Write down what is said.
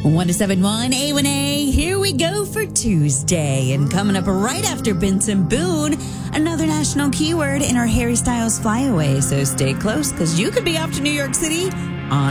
107.1 A1A. Here we go for Tuesday. And coming up right after Benson Boone, another national keyword in our Harry Styles flyaway. So stay close because you could be off to New York City on